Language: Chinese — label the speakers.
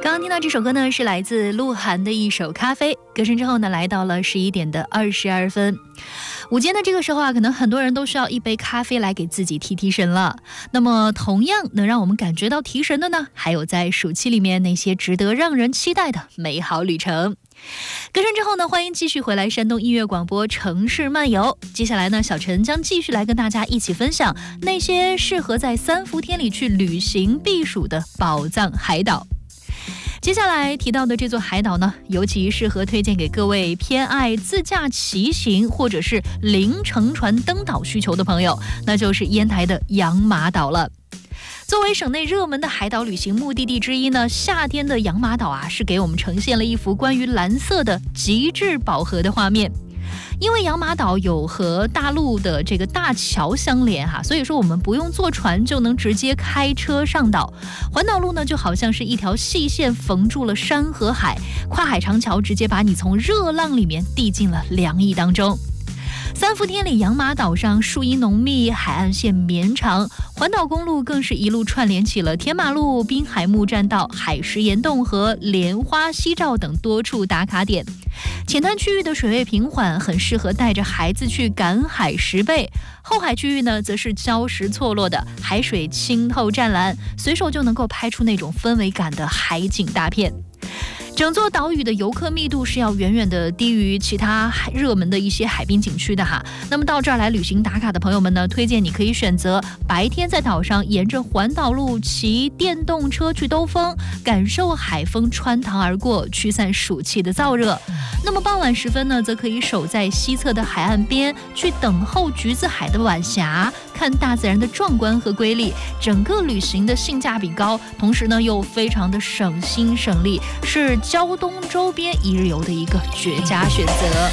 Speaker 1: 刚刚听到这首歌呢，是来自鹿晗的一首《咖啡》。歌声之后呢，来到了11点的22分。午间的这个时候啊，可能很多人都需要一杯咖啡来给自己提神了。那么，同样能让我们感觉到提神的呢，还有在暑期里面那些值得让人期待的美好旅程。歌声之后呢，欢迎继续回来山东音乐广播城市漫游。接下来呢，小陈将继续来跟大家一起分享那些适合在3伏天里去旅行避暑的宝藏海岛。接下来提到的这座海岛呢，尤其适合推荐给各位偏爱自驾骑行或者是零乘船登岛需求的朋友，那就是烟台的洋马岛了。作为省内热门的海岛旅行目的地之一呢，夏天的洋马岛啊，是给我们呈现了一幅关于蓝色的极致饱和的画面。因为洋马岛有和大陆的这个大桥相连所以说我们不用坐船就能直接开车上岛。环岛路呢，就好像是一条细线缝住了山和海，跨海长桥直接把你从热浪里面递进了凉意当中。3伏天里，洋马岛上树荫浓密，海岸线绵长，环岛公路更是一路串联起了天马路、滨海木栈道、海石岩洞和莲花夕照等多处打卡点。浅滩区域的水位平缓，很适合带着孩子去赶海拾贝。后海区域呢，则是礁石错落的，海水清透湛蓝，随手就能够拍出那种氛围感的海景大片。整座岛屿的游客密度是要远远的低于其他热门的一些海滨景区的那么到这儿来旅行打卡的朋友们呢，推荐你可以选择白天在岛上沿着环岛路骑电动车去兜风，感受海风穿堂而过，驱散暑气的燥热。那么傍晚时分呢，则可以守在西侧的海岸边，去等候橘子海的晚霞，看大自然的壮观和瑰丽。整个旅行的性价比高，同时呢又非常的省心省力，是胶东周边一日游的一个绝佳选择。